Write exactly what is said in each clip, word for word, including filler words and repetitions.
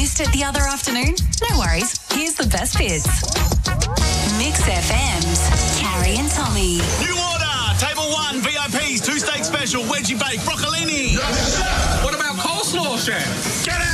Missed it the other afternoon? No worries. Here's the best bits. Mix F M's Carrie and Tommy. New order! Table one, V I Ps, two steak special, veggie bake, broccolini. What about coleslaw, chef? Get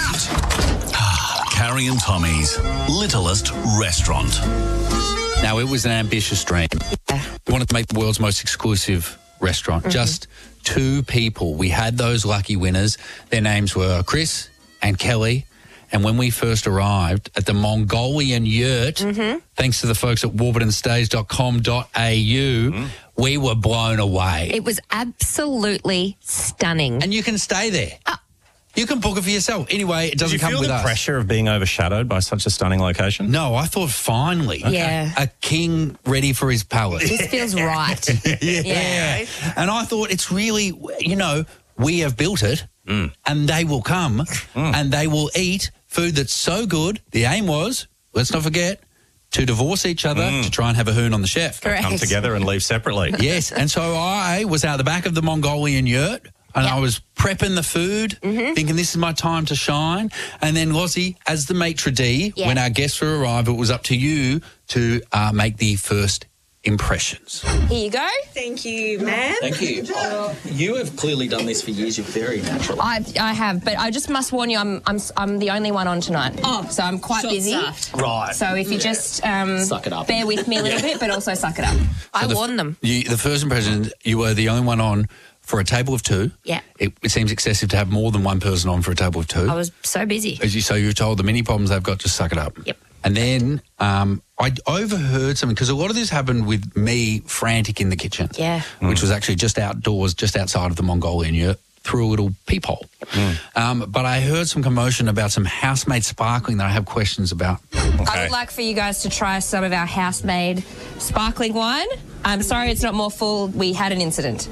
out! Carrie and Tommy's littlest restaurant. Now, it was an ambitious dream. Yeah. We wanted to make the world's most exclusive restaurant. Mm-hmm. Just two people. We had those lucky winners. Their names were Chris and Kelly. And when we first arrived at the Mongolian Yurt, mm-hmm. thanks to the folks at warburton stays dot com dot a u, mm. we were blown away. It was absolutely stunning. And you can stay there. Uh, you can book it for yourself. Anyway, it doesn't come with us. Did you feel the pressure of being overshadowed by such a stunning location? No, I thought finally yeah. a king ready for his palace. This feels right. yeah. yeah. And I thought it's really, you know, we have built it mm. and they will come mm. and they will eat food that's so good. The aim was, let's not forget, to divorce each other mm. to try and have a hoon on the chef. Correct. Come together and leave separately. Yes. And so I was out the back of the Mongolian Yurt and yep. I was prepping the food, mm-hmm. thinking this is my time to shine. And then, Lozzie, as the maitre d', yep. when our guests were arrived, it was up to you to uh, make the first impressions. Here you go. Thank you, ma'am. Thank you. Uh, you have clearly done this for years. You're very natural. I I have, but I just must warn you, I'm I'm I'm the only one on tonight. Oh, so I'm quite busy. Stuffed. Right. So if you yeah. just um, suck it up, bear with me a little bit, but also suck it up. So I the, warned them. You, the first impression, you were the only one on for a table of two. Yeah. It, it seems excessive to have more than one person on for a table of two. I was so busy. As you, so you were told the many problems they've got, just suck it up. Yep. And then um, I overheard something, because a lot of this happened with me frantic in the kitchen. Yeah. Which mm. was actually just outdoors, just outside of the Mongolian Yurt, through a little peephole. Mm. Um, but I heard some commotion about some house-made sparkling that I have questions about. Okay. I would like for you guys to try some of our house-made sparkling wine. I'm sorry it's not more full. We had an incident.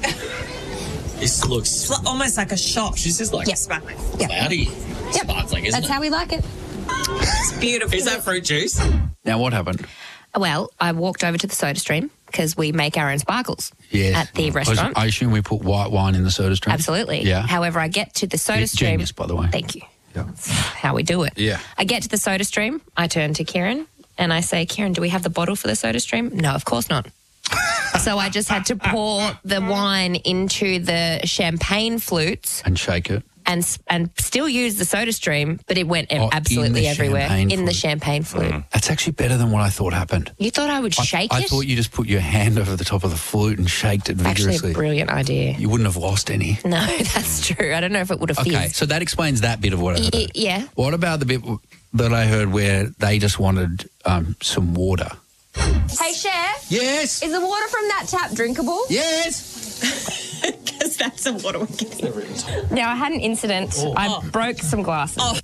This looks it's almost like a shot. This is like yep. sparkling. Yep. Cloudy yep. sparkling, isn't That's it? how we like it. It's beautiful. Is that fruit juice? Now, what happened? Well, I walked over to the Soda Stream because we make our own sparkles yes. at the restaurant. I assume we put white wine in the Soda Stream? Absolutely. Yeah. However, I get to the Soda It's Stream. Genius, by the way. Thank you. Yeah. That's how we do it. Yeah. I get to the Soda Stream. I turn to Kieran and I say, Kieran, do we have the bottle for the Soda Stream? No, of course not. So I just had to pour the wine into the champagne flutes. And shake it. And and still use the Soda Stream, but it went oh, absolutely in everywhere in flute. the champagne flute. Mm. That's actually better than what I thought happened. You thought I would I, shake I it? I thought you just put your hand over the top of the flute and shaked it vigorously. Actually, a brilliant idea. You wouldn't have lost any. No, that's true. I don't know if it would have fizzed. Okay, so that explains that bit of what I heard. Y- yeah. What about the bit that I heard where they just wanted um, some water? Hey, Chef. Yes. Is the water from that tap drinkable? Yes. Because that's the water we're getting. Now, I had an incident. Oh. I Oh. broke some glasses. Oh.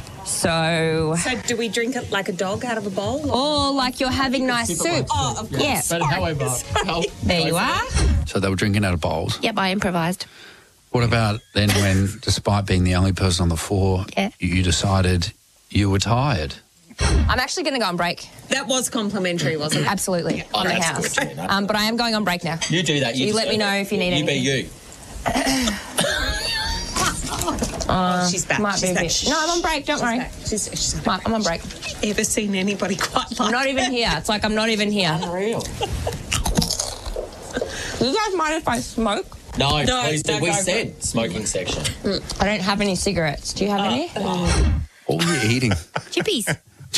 So... So do we drink it like a dog out of a bowl? Or like you're having nice soup. Oh, of course. Yeah. But however, how, There you are. So they were drinking out of bowls. Yep, I improvised. What about then when, despite being the only person on the floor, Yeah. you decided you were tired? I'm actually going to go on break. That was complimentary, wasn't it? Absolutely. Oh, on the that's house. good, yeah. Um, but I am going on break now. You do that. You, You let me know if you need you anything. You be you. Oh, she's back. Might she's be a back. bit. No, I'm on break. Don't she's worry. Back. She's, she's back. Might- I'm on break. Ever seen anybody quite like I'm not even here. It's like I'm not even here. Unreal. You guys mind if I smoke? No, No, please do. don't We go said smoking section. I don't have any cigarettes. Do you have any? All you're eating. Chippies.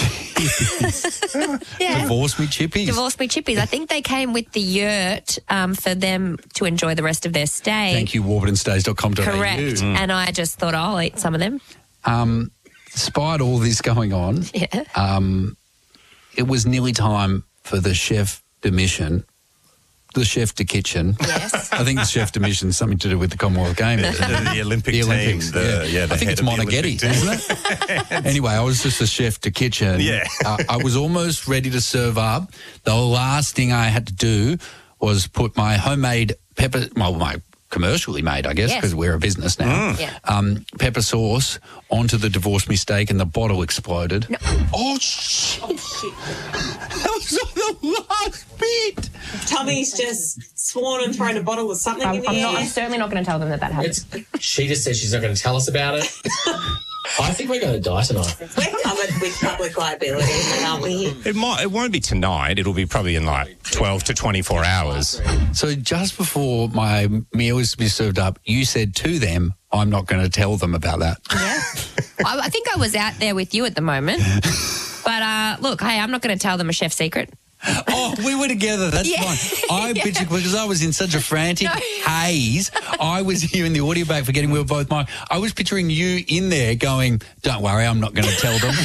Yeah. Divorce me chippies. Divorce me chippies. I think they came with the yurt um, for them to enjoy the rest of their stay. Thank you, warburton stays dot com dot a u. Correct. Mm. And I just thought, oh, I'll eat some of them. Um, despite all this going on, Yeah. um, it was nearly time for the chef de mission, the chef de kitchen. Yes. I think the chef de mission is something to do with the Commonwealth Games. The, the, the Olympic The team. Olympics, The, yeah. yeah, the I think head it's of the Monaghetti, Olympic team. isn't it? Anyway, I was just a chef de kitchen. Yeah. uh, I was almost ready to serve up. The last thing I had to do was put my homemade pepper, well, my commercially made, I guess, Yes. because we're a business now, Mm. Yeah. um, pepper sauce onto the divorce me steak and the bottle exploded. No. Oh, shit. That was on the last bit. Tommy's just sworn and thrown a bottle of something I'm, in the I'm, air. not, I'm certainly not going to tell them that that happened. It's, she just said she's not going to tell us about it. I think we're going to die tonight. We're covered with public liability, aren't we? It might. It won't be tonight. It'll be probably in like twelve to twenty-four hours. So just before my meal was to be served up, you said to them, I'm not going to tell them about that. Yeah. I, I think I was out there with you at the moment. But uh, look, hey, I'm not going to tell them a chef secret. Oh, we were together. That's Yeah. fine. I pictured, because I was in such a frantic No. haze. I was hearing the audio back, forgetting we were both mine. I was picturing you in there going, don't worry, I'm not going to tell them.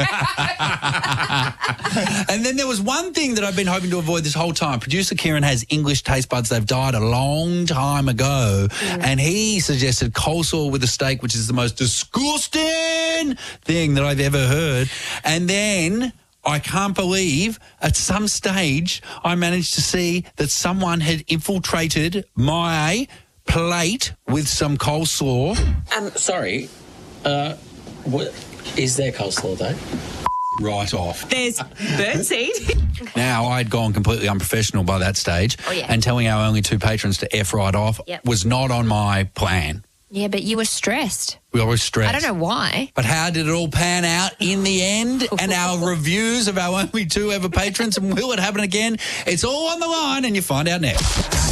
And then there was one thing that I've been hoping to avoid this whole time. Producer Kieran has English taste buds. They've died a long time ago. Mm. And he suggested coleslaw with a steak, which is the most disgusting thing that I've ever heard. And then I can't believe at some stage I managed to see that someone had infiltrated my plate with some coleslaw. Um, sorry, uh, what is there coleslaw though? Right off. There's birdseed. Now, I'd gone completely unprofessional by that stage, Oh, yeah. and telling our only two patrons to F right off Yep. was not on my plan. Yeah, but you were stressed. We always stressed. I don't know why. But how did it all pan out in the end? And our reviews of our only two ever patrons, and will it happen again? It's all on the line, and you find out next.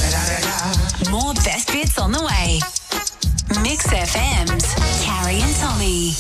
More best bits on the way. Mix F M's Carrie and Tommy.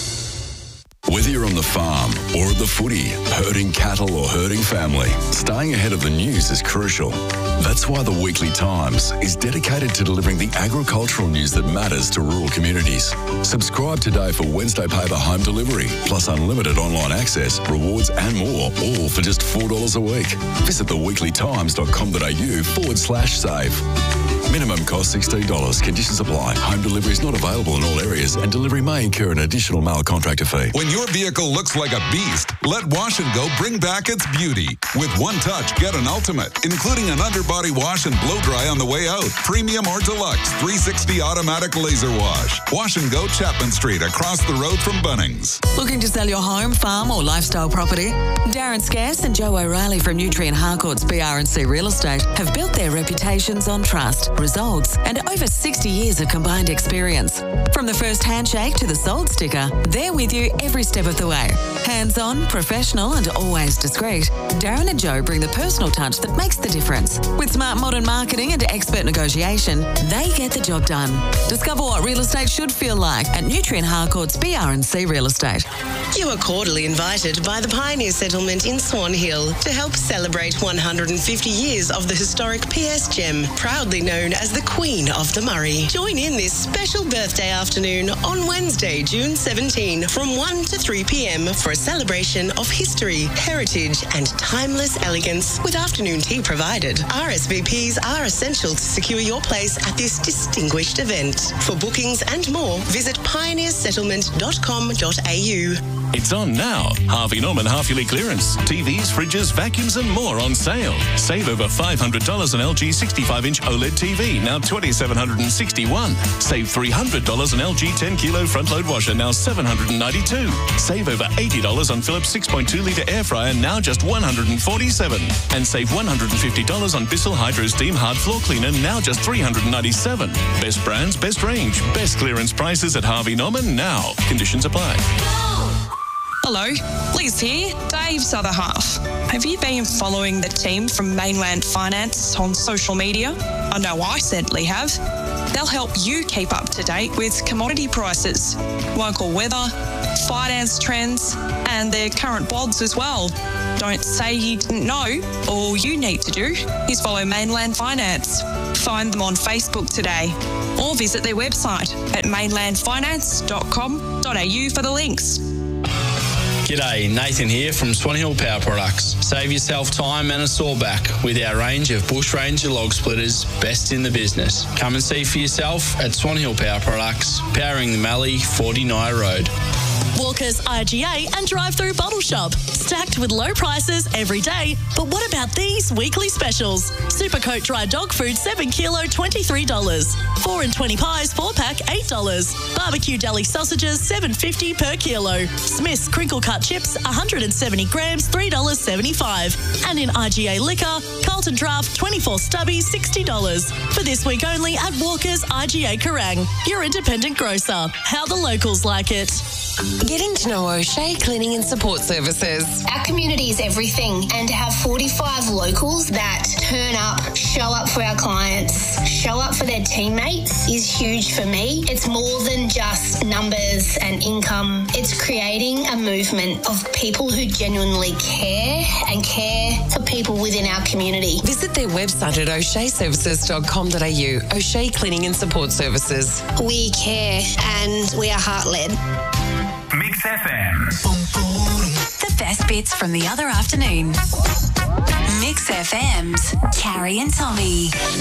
Whether you're on the farm or at the footy, herding cattle or herding family, staying ahead of the news is crucial. That's why the Weekly Times is dedicated to delivering the agricultural news that matters to rural communities. Subscribe today for Wednesday paper home delivery, plus unlimited online access, rewards and more, all for just four dollars a week. Visit theweeklytimes.com.au forward slash save. Minimum cost sixteen dollars. Conditions apply. Home delivery is not available in all areas, and delivery may incur an additional mail contractor fee. When your vehicle looks like a beast, let Wash and Go bring back its beauty. With one touch, get an ultimate, including an underbody wash and blow dry on the way out. Premium or deluxe three sixty automatic laser wash. Wash and Go Chapman Street, across the road from Bunnings. Looking to sell your home, farm or lifestyle property? Darren Scarce and Joe O'Reilly from Nutrien Harcourt's B R and C Real Estate have built their reputations on trust, results and over sixty years of combined experience. From the first handshake to the sold sticker, they're with you every step of the way. Hands-on, professional and always discreet, Darren and Joe bring the personal touch that makes the difference. With smart modern marketing and expert negotiation, they get the job done. Discover what real estate should feel like at Nutrien Harcourt's B R and C Real Estate. You are cordially invited by the Pioneer Settlement in Swan Hill to help celebrate one hundred fifty years of the historic P S Gem, proudly known as the Queen of the Murray. Join in this special birthday afternoon on Wednesday, June seventeenth from one to three p.m. for a celebration of history, heritage and timeless elegance with afternoon tea provided. R S V Ps are essential to secure your place at this distinguished event. For bookings and more, visit pioneer settlement dot com dot a u. It's on now. Harvey Norman half-yearly clearance. T Vs, fridges, vacuums and more on sale. Save over five hundred dollars on L G sixty-five inch OLED T V, now two thousand seven hundred sixty-one dollars. Save three hundred dollars on L G ten kilo front-load washer, now seven hundred ninety-two dollars. Save over eighty dollars on Philips six point two litre air fryer, now just one hundred forty-seven dollars. And save one hundred fifty dollars on Bissell Hydro Steam hard floor cleaner, now just three hundred ninety-seven dollars. Best brands, best range, best clearance prices at Harvey Norman now. Conditions apply. Hello, Liz here, Dave's other half. Have you been following the team from Mainland Finance on social media? I know I certainly have. They'll help you keep up to date with commodity prices, local weather, finance trends, and their current bods as well. Don't say you didn't know. All you need to do is follow Mainland Finance. Find them on Facebook today or visit their website at mainland finance dot com dot a u for the links. G'day, Nathan here from Swan Hill Power Products. Save yourself time and a sore back with our range of Bush Ranger log splitters, best in the business. Come and see for yourself at Swan Hill Power Products, powering the Mallee forty Nye Road. Walker's I G A and drive-through bottle shop. Stacked with low prices every day. But what about these weekly specials? Supercoat dry dog food seven kilo, twenty-three dollars. four and twenty pies, four pack, eight dollars. Barbecue deli sausages, seven fifty per kilo. Smith's crinkle cut chips, one hundred seventy grams, three dollars seventy-five. And in I G A liquor, Carlton Draft twenty-four stubbies, sixty dollars. For this week only at Walker's I G A Kerrang, your independent grocer. How the locals like it. Getting to know O'Shea Cleaning and Support Services. Our community is everything, and to have forty-five locals that turn up, show up for our clients, show up for their teammates is huge for me. It's more than just numbers and income. It's creating a movement of people who genuinely care and care for people within our community. Visit their website at o'shea services dot com dot a u. O'Shea Cleaning and Support Services. We care and we are heart-led. Mix F M. The best bits from the other afternoon. Mix F M's Carrie and Tommy.